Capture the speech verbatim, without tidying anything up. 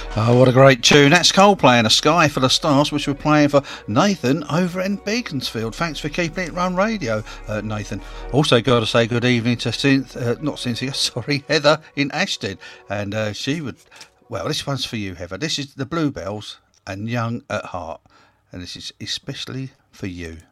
Oh, what a great tune. That's Coldplay and A Sky Full of Stars, which we're playing for Nathan over in Beaconsfield. Thanks for keeping it run radio, uh, Nathan. Also got to say good evening to Cynth, uh, not Cynthia, sorry, Heather in Ashton. And uh, she would, well, this one's for you, Heather. This is the Bluebells and Young at Heart. And this is especially for you.